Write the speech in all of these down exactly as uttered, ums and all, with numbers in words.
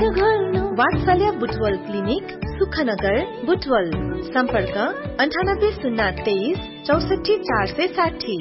वात्सल्य बुटवल क्लिनिक सुखनगर बुटवल। सम्पर्क अन्ठानब्बे शून्य तेइस चौसठी चार सय साठी।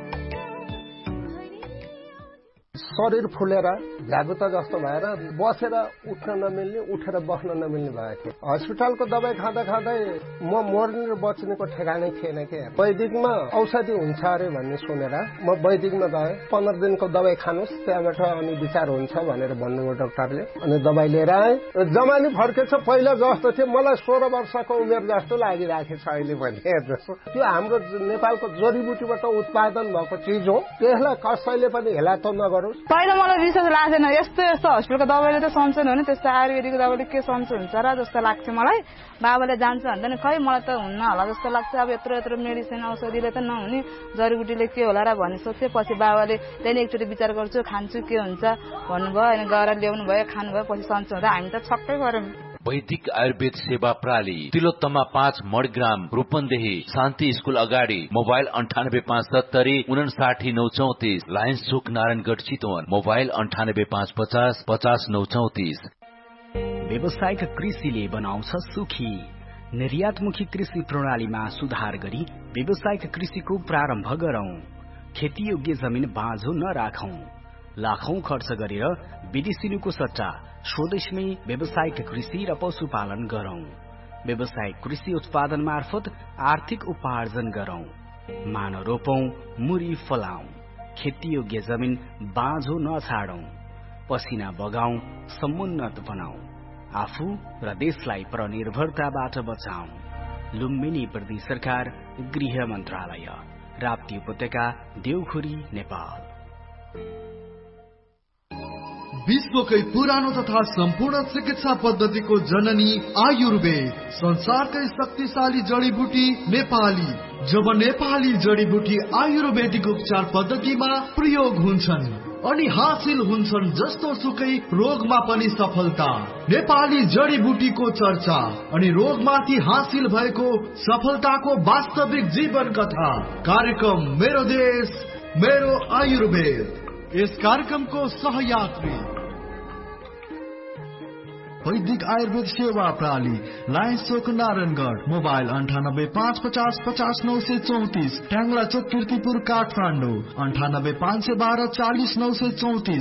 शरीर फुलेर झ्यागुता जस्तो भएर बसेर उठ्न नमिल्ने, उठेर बस्न नमिल्ने भएको थियो। हस्पिटलको दबाई खाँदा खाँदै म मर्ने र बच्नेको ठेगानै थिएन के। वैदिकमा औषधि हुन्छ अरे भन्ने सुनेर म वैदिकमा गएँ। पन्ध्र दिनको दबाई खानुहोस्, त्यहाँबाट अनि विचार हुन्छ भनेर भन्नुभयो डाक्टरले। अनि दबाई लिएर आएँ। जमानी फर्केछ, पहिला जस्तो थियो मलाई सोह्र वर्षको उमेर जस्तो लागिराखेछ अहिले पनि। त्यो हाम्रो नेपालको जडीबुटीबाट उत्पादन भएको चिज हो, त्यसलाई कसैले पनि हेला त नगरोस्। पहिला मलाई विश्वास लाग्दैन, यस्तो यस्तो हस्पिटलको दबाईले त सन्चो हुने, त्यस्तो आयुर्वेदिकको दबाईले के सन्चो हुन्छ र जस्तो लाग्थ्यो मलाई। बाबाले जान्छ भन्दा नि खै मलाई त हुन्न होला जस्तो लाग्छ। अब यत्रो यत्रो मेडिसिन औषधिले त नहुने, जडीबुटीले के होला र भन्ने सोच्थेँ। पछि बाबाले त्यहाँदेखि एकचोटि विचार गर्छु, खान्छु के हुन्छ भन्नुभयो। अनि गएर ल्याउनु भयो, खानुभयो, पछि सन्चो हुँदा हामी त छक्कै गर्यौँ। वैदिक आयुर्वेद सेवा प्रणाली, तिलोत्तमा पाँच मणिग्राम, रूपन्देही, शान्ति स्कूल अगाडि। मोबाइल अन्ठानब्बे पाँच सत्तरी उनासाठी नौ चौतिस। लायन्स चोक नारायणगढ चितवन। मोबाइल अन्ठानब्बे पाँच पचास पचास नौ चौतिस। व्यावसायिक कृषिले बनाउँछ सुखी। निर्यातमुखी कृषि प्रणालीमा सुधार गरी व्यावसायिक कृषिको प्रारम्भ गरौं। खेतीयोग्य जमिन बाँझो नराखौं। लाखौं खर्च गरेर विदेशिनुको सट्टा स्वदेशमै व्यावसायिक कृषि र पशुपालन गरौं। व्यावसायिक कृषि उत्पादन मार्फत आर्थिक उपार्जन गरौं। मान रोपौं, मुरी फलाऊ। खेतीयोग्य जमिन बाँझो नछाडौं। पसिना बगाऊ, समुन्नत बनाऊ। आफू र देशलाई परनिर्भरताबाट बचाऊ। लुम्बिनी प्रदेश सरकार, गृह मन्त्रालय, राप्ती उपत्यका, देउखुरी, नेपाल। विश्वकै पुरानो तथा सम्पूर्ण चिकित्सा पद्धतिको जननी आयुर्वेद, संसारकै शक्तिशाली जडीबुटी नेपाली। जब नेपाली जडीबुटी आयुर्वेदिक उपचार पद्धतिमा प्रयोग हुन्छन् अनि हासिल हुन्छन् जस्तो सुकै रोगमा पनि सफलता। नेपाली जडीबुटीको चर्चा अनि रोगमाथि हासिल भएको सफलताको वास्तविक जीवन कथा। कार्यक्रम मेरो देश मेरो आयुर्वेद। यस कार्यक्रमको सहयात्री वैदिक आयुर्वेद सेवा प्रणाली, लायन्स चोक नारायणगढ। मोबाइल अन्ठानब्बे पाँच पचास पचास नौ सय चौतिस। ट्याङ्ला चोक किर्तिपुर काठमाडौँ। अन्ठानब्बे पाँच सय बाह्र चालिस नौ सय चौतिस।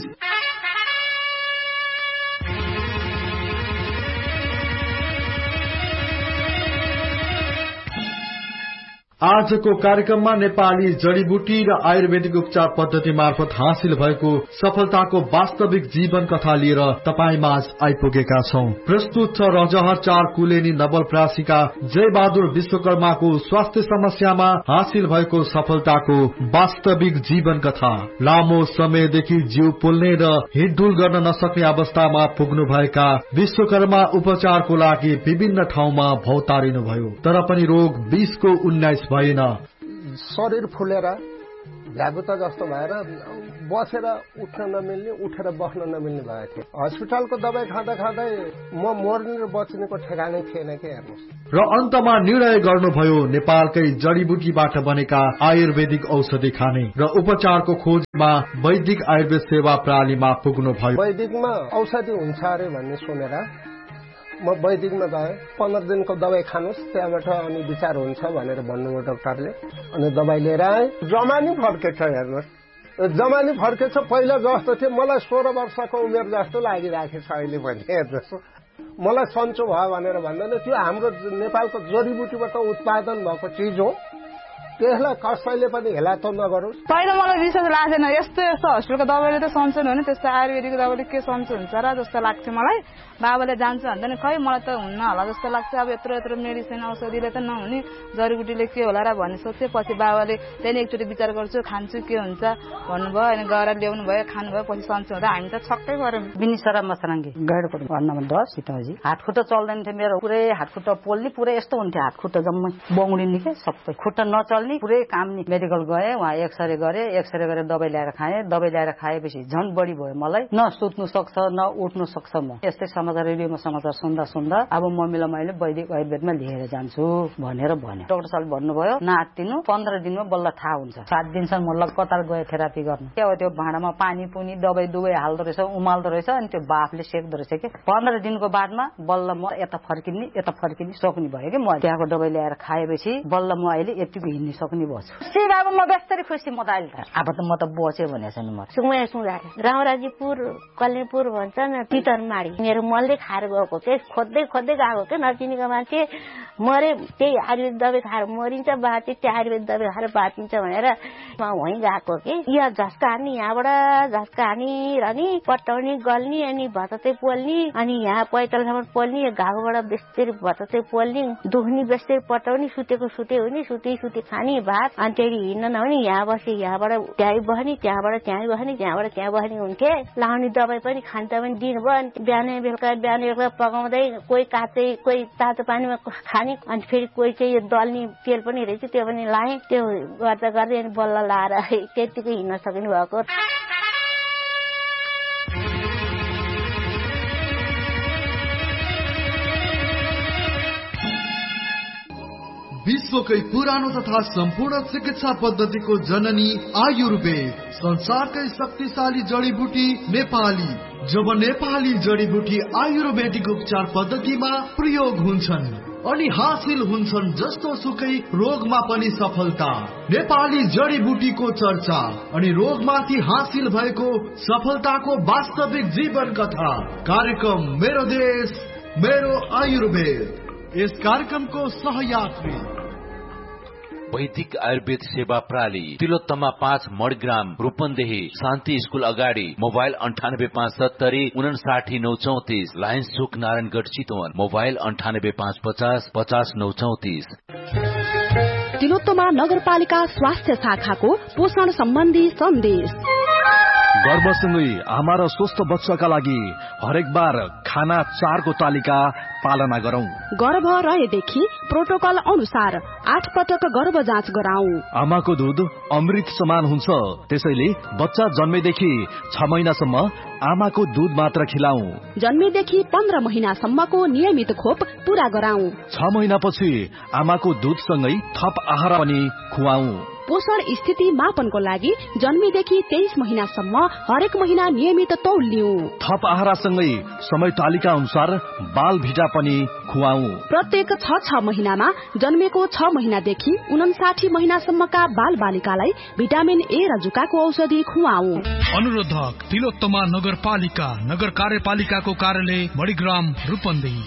आजको कार्यक्रममा नेपाली जडीबुटी र आयुर्वेदिक उपचार पद्धति मार्फत हासिल भएको सफलताको वास्तविक जीवन कथा लिएर तपाईँ माझ आइपुगेका छौं। प्रस्तुत छ रजहर चार कुलेनी नवलप्रासीका जय बहादुर विश्वकर्माको स्वास्थ्य समस्यामा हासिल भएको सफलताको वास्तविक जीवन कथा। लामो समयदेखि जिउ पोल्ने र हिँडडुल गर्न नसक्ने अवस्थामा पुग्नु भएका विश्वकर्मा उपचारको लागि विभिन्न ठाउँमा भौतारिनु भयो, तर पनि रोग बीसको उन्नाइस भएन। शरीर फुलेर झ्यागुता जस्तो भएर बसेर उठ्न नमिल्ने, उठेर बस्न नमिल्ने भएको थियो। हस्पिटलको दबाई खाँदा खाँदै म मर्ने र बच्नेको ठेगानै थिएन के। हेर्नुहोस्। र अन्तमा निर्णय गर्नुभयो नेपालकै जडीबुटीबाट बनेका आयुर्वेदिक औषधि खाने र उपचारको खोजमा वैदिक आयुर्वेद सेवा प्रणालीमा पुग्नु भयो। वैदिकमा औषधि हुन्छ अरे भन्ने सुनेर म वैदिकमा गएँ। पन्ध्र दिनको दबाई खानुहोस्, त्यहाँबाट अनि विचार हुन्छ भनेर भन्नुभयो डाक्टरले। अनि दबाई लिएर आएँ। जमानी फर्केछ, हेर्नुहोस्। जमानी फर्केछ, पहिला जस्तो थियो मलाई सोह्र वर्षको उमेर जस्तो लागिराखेछ अहिले पनि। हेर्नुहोस्, मलाई सन्चो भयो भनेर भन्दैन, त्यो हाम्रो नेपालको जडीबुटीबाट उत्पादन भएको चिज हो, त्यसलाई कसैले पनि हेला त नगरोस्। पहिला मलाई विश्वास लाग्दैन, यस्तो यस्तो हस्पिटलको दबाईले त सन्चो हुने, त्यस्तो आयुर्वेदिकको दबाईले के सन्चो हुन्छ र जस्तो लाग्थ्यो मलाई। बाबाले जान्छ भन्दा नि खै मलाई त हुन्न होला जस्तो लाग्छ। अब यत्रो यत्रो मेडिसिन औषधिले त नहुने, जडीबुटीले के होला र भन्ने सोच्थेँ। पछि बाबाले त्यहाँदेखि एकचोटि विचार गर्छु, खान्छु के हुन्छ भन्नुभयो। अनि गएर ल्याउनु भयो, खानुभयो, पछि सन्चो हुँदा हामी त छक्कै गर्यौँ। बिनिसरा मसराङ्गी गैडको भन्नमा दस सीताजी। हात खुट्टा चल्दैन थियो मेरो, पुरै हात खुट्टा पोल्ने, पुरै यस्तो हुन्थ्यो हात खुट्टा जम्मै बौडिने के सबै। खुट्टा नचल्ने नि पुरै काम नि मेडिकल गए वहाँ एक्सरे गरे एक्सरे गरेर दबाई ल्याएर खाएँ दबाई ल्याएर खाएपछि झन् बढी भयो मलाई न सुत्नु सक्छ न उठ्नु सक्छ म यस्तै समाचार रेडियोमा समाचार सुन्दा सुन्दा अब मम्मीलाई मैले वैदिक आयुर्वेदमा लिएर जान्छु भनेर भने डाक्टर साहबले भन्नुभयो नआत्तिनु पन्ध्र दिनमा बल्ल थाहा हुन्छ सात दिनसम्म म कतार गए थेरापी गर्नु के हो त्यो भाँडामा पानी पुनी दबाई दुबै हाल्दो रहेछ उमाल्दो रहेछ अनि त्यो बाफले सेक्दो रहेछ कि पन्ध्र दिनको बादमा बल्ल म यता फर्किने यता फर्किने सक्ने भयो कि म त्यहाँको दबाई ल्याएर खाएपछि बल्ल म अहिले यतिको हिँड्न सक्ने भएछु सिर अब म बेस्तरी खुसी म त अहिले त अब त म त बचे भनेछ नि म सुङया सुङा रामराजीपुर कल्याणपुर भन्छ न तितरमाडी मेरो मलले खाएर गएको के खोज्दै खोज्दै गएको के नचिनेको मान्छे मरे त्यही आयुर्वेद दबाई खाएर मरिन्छ बाँचे त्यो आयुर्वेद दबाई खाएर बाँचिन्छ भनेर म वहीँ गएको कि यहाँ झस्का हान्ने यहाँबाट झस्का हानी र नि पट्टाउने गल्ने अनि भततै पोल्ने अनि यहाँ पैतालसम्म पोल्ने घाउबाट बेस्तरी भततै पोल्ने दुख्ने बेस्तरी पट्टाउने सुतेको सुते हुने सुते सुते खाने भात अनि त्यही हिँड्न नहुने यहाँ बसे यहाँबाट त्यहीँ बस्ने त्यहाँबाट त्यहीँ बस्ने त्यहाँबाट त्यहाँ बस्ने हुन्थे लाउने दबाई पनि खान्छ पनि दिनुभयो अनि बिहान बेलुका बिहान बेलुका पकाउँदै कोही काँचै कोही तातो पानीमा खाने अनि फेरि कोही चाहिँ यो दल्ने तेल पनि रहेछ त्यो पनि लाएँ त्यो गर्दा गर्दै अनि बल्ल लाएर त्यतिकै हिँड्न सक्नु भएको विश्वकै पुरानो तथा सम्पूर्ण चिकित्सा पद्धतिको जननी आयुर्वेद संसारकै शक्तिशाली जडीबुटी नेपाली जब नेपाली जडीबुटी आयुर्वेदिक उपचार पद्धतिमा प्रयोग हुन्छन् अनि हासिल हुन्छन् जस्तो सुकै रोगमा पनि सफलता नेपाली जडीबुटीको चर्चा अनि रोगमाथि हासिल भएको सफलताको वास्तविक जीवन कथा कार्यक्रम मेरो देश मेरो आयुर्वेद यस कार्यक्रमको सहयात्री वैदिक आयुर्वेद सेवा प्रणाली तिलोत्तमा पाँच मडग्राम रूपन्देही शान्ति स्कूल अगाडि मोबाइल अन्ठानब्बे पाँच सत्तरी उनासाठी नौ चौतिस लायन्स चोक नारायणगढ चितवन मोबाइल अन्ठानब्बे पाँच पचास पचास नौ चौतिस तिलोत्तमा नगरपालिका स्वास्थ्य शाखाको पोषण सम्बन्धी सन्देश गर्भसँगै आमा र स्वस्थ बच्चाका लागि हरेक बार खाना चारको तालिका पालना गरौं। गर्भ रहेदेखि प्रोटोकल अनुसार आठ पटक गर्भ जाँच गराऊ। आमाको दूध अमृत समान हुन्छ, त्यसैले बच्चा जन्मेदेखि छ महिनासम्म आमाको दूध मात्र खिलाऊ। जन्मेदेखि पन्ध्र महिनासम्मको नियमित खोप पूरा गराऊ। छ महिनापछि आमाको दूधसँगै थप आहार पनि खुवाऊ। पोषण स्थिति मापनको लागि जन्मेदेखि तेइस महिनासम्म हरेक महिना नियमित तौल लिऊ। थप आहारसँगै समय तालिका अनुसार बाल भिटा पनि खुवाऊ। प्रत्येक छ छ महिनामा जन्मेको छ महिनादेखि उनासाठी महिनासम्मका बाल बालिकालाई भिटामिन ए र जुकाको औषधि खुवाऊ। अनुरोधक तिलोत्तमा नगरपालिका नगर कार्यपालिकाको कार्यालय मणिग्राम रूपन्देही।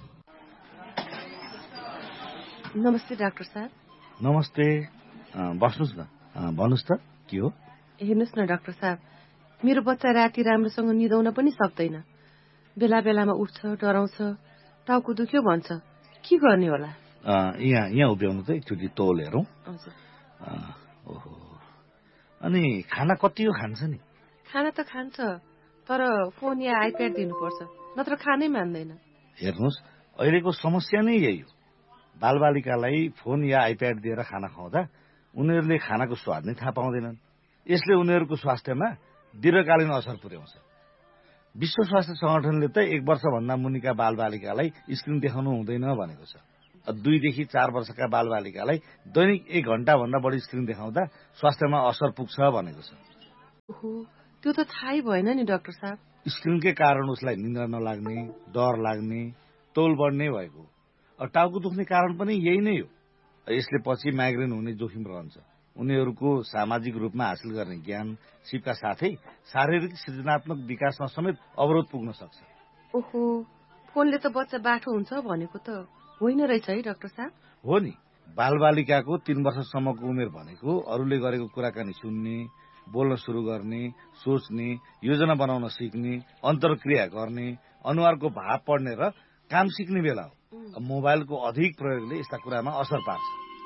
नमस्ते डाक्टर साहब। नमस्ते, बस्नुस् न। भन्नुस् त के हो? हेर्नुस् न डाक्टर साहब, मेरो बच्चा राति राम्रोसँग निदाउन पनि सक्दैन। बेला बेलामा उठ्छ, डराउँछ, टाउको दुख्यो भन्छ। के गर्ने होला? यहाँ यहाँ उभ्याउनु त एकचोटि तौल हेरौँ। ओहो, अनि खाना कति हो खान्छ नि? खाना त खान्छ, तर फोन या आइप्याड दिनुपर्छ, नत्र खानै मान्दैन। हेर्नुहोस्, अहिलेको समस्या नै यही हो। बालबालिकालाई फोन या आइप्याड दिएर खाना खुवाउँदा उनीहरूले खानाको स्वाद नै थाहा पाउँदैनन्। यसले उनीहरूको स्वास्थ्यमा दीर्घकालीन असर पुर्याउँछ। विश्व स्वास्थ्य संगठनले त एक वर्षभन्दा मुनिका बालबालिकालाई स्क्रिन देखाउनु हुँदैन भनेको छ। दुईदेखि चार वर्षका बालबालिकालाई दैनिक एक घण्टा भन्दा बढी स्क्रिन देखाउँदा स्वास्थ्यमा असर पुग्छ भनेको छ। ओहो, त्यो त थाहै भएन नि डाक्टर साहब। स्क्रिनकै कारण उसलाई निन्द्रा नलाग्ने, डर लाग्ने, तौल बढ्ने भएको। टाउको दुख्ने कारण पनि यही नै हो। यसले पछि माइग्रेन हुने जोखिम रहन्छ। उनीहरूको सामाजिक रूपमा हासिल गर्ने ज्ञान सिपका साथै शारीरिक सृजनात्मक विकासमा समेत अवरोध पुग्न सक्छ। ओहो, फोनले त बच्चा बाठो हुन्छ भनेको त होइन रहेछ है डाक्टर साहब? हो नि, बालबालिकाको तीन वर्षसम्मको उमेर भनेको अरूले गरेको कुराकानी सुन्ने, बोल्न सुरु गर्ने, सोच्ने, योजना बनाउन सिक्ने, अन्तर्क्रिया गर्ने, अनुहारको भाव पढ्ने र काम सिक्ने बेला हो। मोबाइलको अधिक प्रयोगले यस्ता कुरामा असर पार्छ।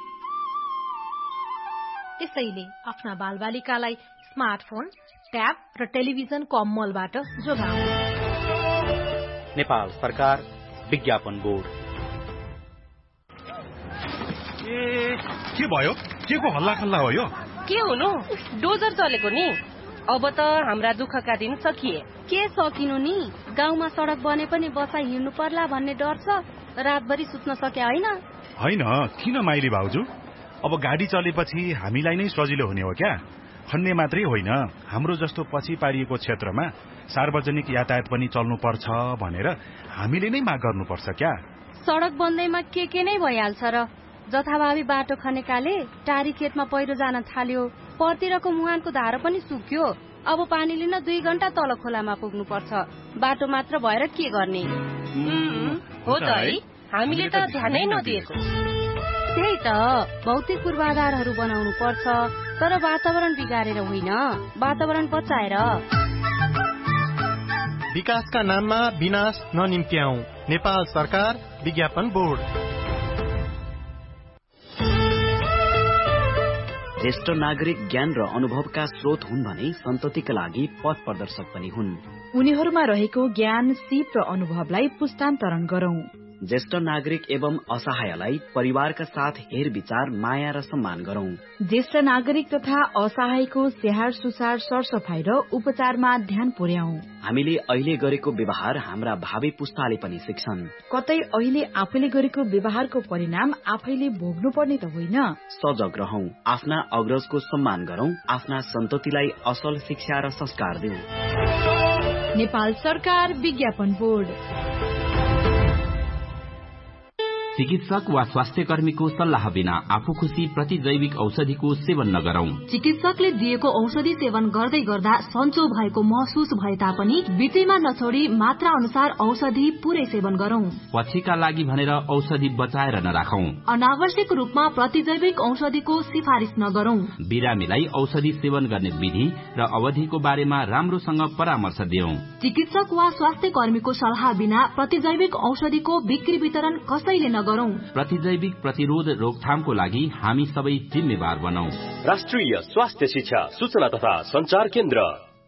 त्यसैले आफ्ना बालबालिकालाई स्मार्टफोन, ट्याब र टेलिभिजन कम मलबाट जोगाउनु। नेपाल सरकार विज्ञापन बोर्ड। ए के भयो? के को हल्ला खल्ला हो यो? के हुनु, डोजर चलेको नि। अब त हाम्रा दुःखका दिन सकिए। के सकिनु नि, गाउँमा सडक बने पनि बसा हिँड्नु पर्ला भन्ने डर छ। रातभरि सुत्न सके होइन? होइन, किन माइली भाउजू? अब गाडी चलेपछि हामीलाई नै सजिलो हुने हो क्या? खन्ने मात्रै होइन, हाम्रो जस्तो पछि पारिएको क्षेत्रमा सार्वजनिक यातायात पनि चल्नु पर्छ भनेर हामीले नै माग गर्नुपर्छ क्या? सडक बन्दैमा के के नै भइहाल्छ र। जथाभावी बाटो खनेकाले टारी खेतमा पहिरो जान थाल्यो, परतिरको मुहानको धारो पनि सुक्यो। अब पानी लिन दुई घण्टा तल खोलामा पुग्नु पर्छ। बाटो मात्र भएर के गर्ने? हो त है, हामीले त ध्यानै नदिएको। त्यही त, भौतिक पूर्वाधारहरू बनाउनु पर्छ, तर वातावरण बिगारेर होइन, वातावरण बचाएर। विकासका नाममा विनाश ननिम्त्याऊ। नेपाल सरकार, विज्ञापन बोर्ड। ज्येष्ठ नागरिक ज्ञान र अनुभवका स्रोत हुन् भने सन्ततिका लागि पथ प्रदर्शक पनि हुन्। उनीहरूमा रहेको ज्ञान, सिप र अनुभवलाई पुस्तान्तरण गरौं। ज्येष्ठ नागरिक एवं असहायलाई परिवारका साथ हेर विचार, माया र सम्मान गरौं। ज्येष्ठ नागरिक तथा असहायको स्याहार सुसार, सरसफाई र उपचारमा ध्यान पुर्याऊ। हामीले अहिले गरेको व्यवहार हाम्रा भावी पुस्ताले पनि सिक्छन्। कतै अहिले आफैले गरेको व्यवहारको परिणाम आफैले भोग्नु पर्ने त होइन। सजग रहौं, आफ्ना अग्रजको सम्मान गरौं, आफ्ना सन्ततिलाई असल शिक्षा र संस्कार दिऊ। नेपाल सरकार, विज्ञापन बोर्ड। चिकित्सक वा स्वास्थ्य कर्मीको सल्लाह बिना आफू खुशी प्रतिजैविक औषधिको सेवन नगरौं। चिकित्सकले दिएको औषधि सेवन गर्दै गर्दा सन्चो भएको महसुस भए तापनि बिचैमा नछोडी मात्रा अनुसार औषधि पूरै सेवन गरौं। पछिका लागि भनेर औषधि बचाएर नराखौं। अनावश्यक रूपमा प्रतिजैविक औषधिको सिफारिस नगरौं। बिरामीलाई औषधि सेवन गर्ने विधि र अवधिको बारेमा राम्रोसँग परामर्श दियौं। चिकित्सक वा स्वास्थ्य कर्मीको सल्लाह बिना प्रतिजैविक औषधिको बिक्री वितरण कसैले नगरौं। प्रतिजैविक प्रतिरोध रोकथामको लागि हामी सबै जिम्मेवार बनौं। राष्ट्रिय स्वास्थ्य शिक्षा सूचना तथा संचार केन्द्र।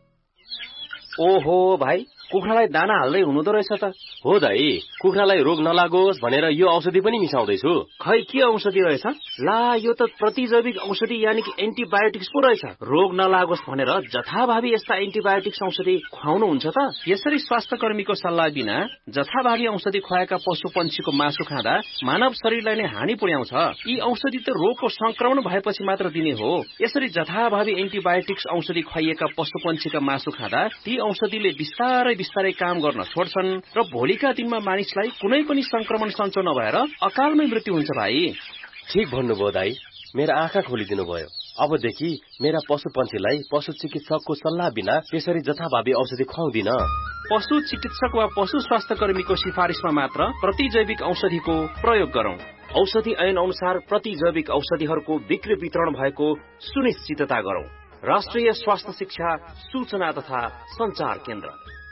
ओहो भाइ, कुखुरालाई दाना हाल्दै हुनुहुँदो रहेछ त। हो दाइ, कुखुरालाई रोग नलागोस् भनेर यो औषधि पनि मिसाउँदैछु। खै के औषधि रहेछ? ला, यो त प्रतिजैविक औषधि यानि कि एन्टिबायोटिक्स पो रहेछ। रोग नलागोस् भनेर जथाभावी यस्ता एन्टिबायोटिक्स औषधि खुवाउनुहुन्छ त? यसरी स्वास्थ्य कर्मीको सल्लाह बिना जथाभावी औषधि खुवाएका पशु पंक्षीको मासु खाँदा मानव शरीरलाई नै हानि पुर्याउँछ। यी औषधि त रोगको संक्रमण भएपछि मात्र दिने हो। यसरी जथाभावी एन्टिबायोटिक्स औषधि खुवाइएका पशु पंक्षीका मासु खाँदा ती औषधिले बिस्तारै बिस्तारै काम गर्न छोड्छन् र भोलिका दिनमा मानिसलाई कुनै पनि संक्रमण सञ्चो नभएर अकालमै मृत्यु हुन्छ। भाइ, ठीक भन्नुभयो दाइ, मेरा आँखा खोलिदिनु भयो। अबदेखि मेरा पशु पन्छीलाई पशु चिकित्सकको सल्लाह बिना त्यसरी जथाभावी औषधि खुवाउँदिन। पशु चिकित्सक वा पशु स्वास्थ्य कर्मीको सिफारिसमा मात्र प्रतिजैविक औषधिको प्रयोग गरौं। औषधि ऐन अनुसार प्रतिजैविक औषधिहरूको बिक्री वितरण भएको सुनिश्चितता गरौं। राष्ट्रिय स्वास्थ्य शिक्षा सूचना तथा संचार केन्द्र।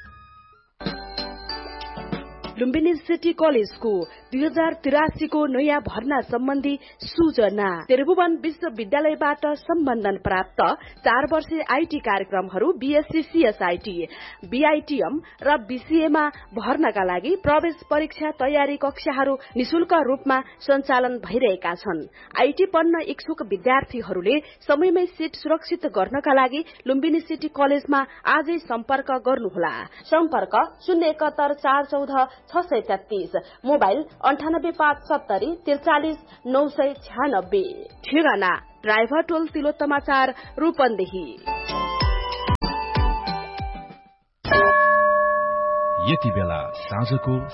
लुम्बिनी सिटी कलेजको दुई हजार तिरासीको नयाँ भर्ना सम्बन्धी सूचना। त्रिभुवन विश्वविद्यालयबाट सम्बन्धन प्राप्त चार वर्षे आईटी कार्यक्रमहरू बीएससी सीएसआईटी, बीआईटीएम र बीसीएमा भर्नका लागि प्रवेश परीक्षा तयारी कक्षाहरू निशुल्क रूपमा सञ्चालन भइरहेका छन्। आईटी पढ्न इच्छुक विद्यार्थीहरूले समयमै सीट सुरक्षित गर्नका लागि लुम्बिनी सिटी कलेजमा आजै सम्पर्क गर्नुहोला। सम्पर्क शून्य एकहत्तर चार चौध छ सय तेत्तीस, मोबाइल अन्ठानब्बे पाँच सत्तरी त्रिचालिस नौ सय छ्यानब्बे। ठेगाना ड्राइभर टोल तिलोत्तमा चार, रूपन्देही। यति बेला साँझको